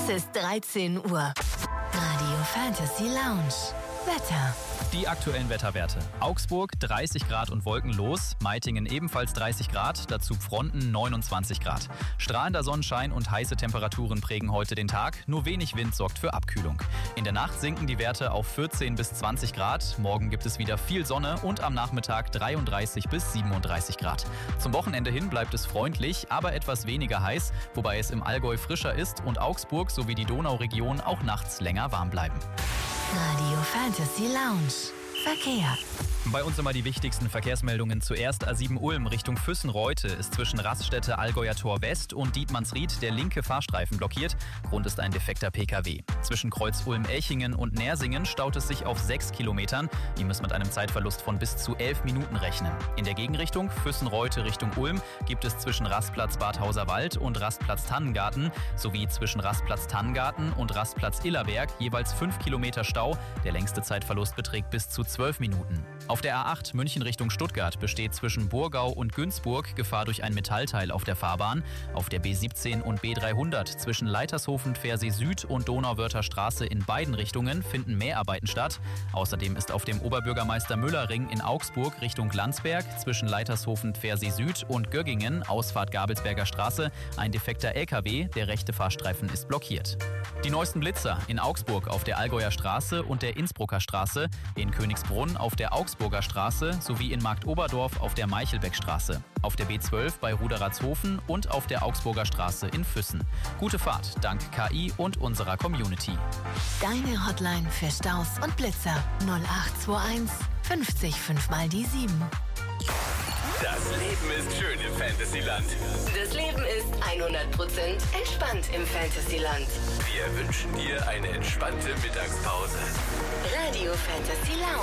Es ist 13 Uhr. Radio Fantasy Lounge. Wetter. Die aktuellen Wetterwerte. Augsburg 30 Grad und wolkenlos, Meitingen ebenfalls 30 Grad, dazu Pfronten 29 Grad. Strahlender Sonnenschein und heiße Temperaturen prägen heute den Tag, nur wenig Wind sorgt für Abkühlung. In der Nacht sinken die Werte auf 14 bis 20 Grad, morgen gibt es wieder viel Sonne und am Nachmittag 33 bis 37 Grad. Zum Wochenende hin bleibt es freundlich, aber etwas weniger heiß, wobei es im Allgäu frischer ist und Augsburg sowie die Donauregion auch nachts länger warm bleiben. Radio Fantasy Lounge. Verkehr. Bei uns immer die wichtigsten Verkehrsmeldungen. Zuerst A7 Ulm Richtung Füssen-Reute ist zwischen Raststätte Allgäuer Tor West und Dietmannsried der linke Fahrstreifen blockiert. Grund ist ein defekter Pkw. Zwischen Kreuz Ulm-Elchingen und Nersingen staut es sich auf 6 Kilometern. Ihr müsst mit einem Zeitverlust von bis zu 11 Minuten rechnen. In der Gegenrichtung Füssen-Reute Richtung Ulm gibt es zwischen Rastplatz Badhauser Wald und Rastplatz Tannengarten sowie zwischen Rastplatz Tannengarten und Rastplatz Illerberg jeweils 5 Kilometer Stau. Der längste Zeitverlust beträgt bis zu 12 Minuten. Auf der A8 München Richtung Stuttgart besteht zwischen Burgau und Günzburg Gefahr durch ein Metallteil auf der Fahrbahn. Auf der B17 und B300 zwischen Leitershofen, Pfersee Süd und Donauwörther Straße in beiden Richtungen finden Mäharbeiten statt. Außerdem ist auf dem Oberbürgermeister-Müller-Ring in Augsburg Richtung Landsberg zwischen Leitershofen, Pfersee Süd und Göggingen, Ausfahrt Gabelsberger Straße, ein defekter LKW, der rechte Fahrstreifen ist blockiert. Die neuesten Blitzer in Augsburg auf der Allgäuer Straße und der Innsbrucker Straße, in Königsbrunn auf der Augsburger Straße sowie in Marktoberdorf auf der Meichelbeckstraße, auf der B12 bei Ruderatshofen und auf der Augsburger Straße in Füssen. Gute Fahrt dank KI und unserer Community. Deine Hotline für Staus und Blitzer 0821 50 5 mal die 7. Das Leben ist schön im Fantasyland. Das Leben ist 100% entspannt im Fantasyland. Wir wünschen dir eine entspannte Mittagspause. Radio Fantasy Lounge.